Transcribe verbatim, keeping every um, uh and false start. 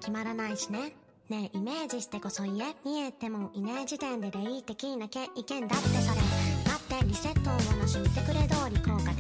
決まらないしね。ねえイメージしてこそ言え、見えてもいねえ時点で霊的な意見だってそれ。待ってリセットをものし見てくれ通り効果